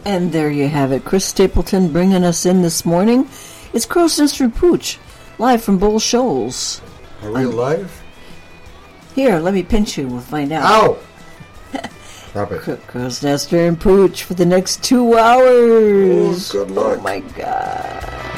And there you have it. Chris Stapleton bringing us in this morning. It's Crow's Nest and Pooch, live from Bull Shoals. Are we alive? Here, let me pinch you. We'll find out. Ow! Stop it. Crow's Nest and Pooch for the next 2 hours. Oh, good luck. Oh, my God.